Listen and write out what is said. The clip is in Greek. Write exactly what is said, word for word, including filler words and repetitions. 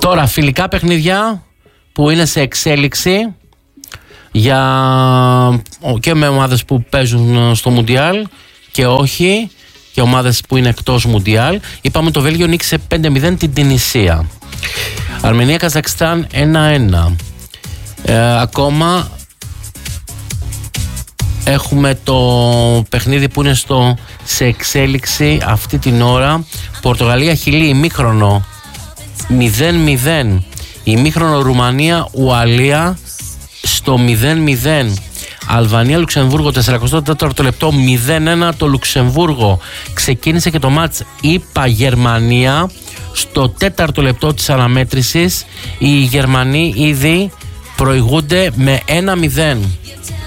Τώρα φιλικά παιχνίδια που είναι σε εξέλιξη για και με ομάδες που παίζουν στο Μουντιάλ και όχι, και ομάδες που είναι εκτός Μουντιάλ. Είπαμε το Βέλγιο νίκησε πέντε μηδέν την Τινησία. Αρμενία-Καζακστάν ένα ένα. ε, Ακόμα έχουμε το παιχνίδι που είναι στο, σε εξέλιξη αυτή την ώρα. Πορτογαλία-Χιλή ημίχρονο μηδέν μηδέν. Ημίχρονο Ρουμανία-Ουαλία στο μηδέν μηδέν. Αλβανία-Λουξεμβούργο σαράντα τέταρτο λεπτό μηδέν ένα το Λουξεμβούργο. Ξεκίνησε και το μάτς ΙΠΑ-Γερμανία στο τέταρτο λεπτό της αναμέτρησης. Οι Γερμανοί ήδη προηγούνται με ένα μηδέν.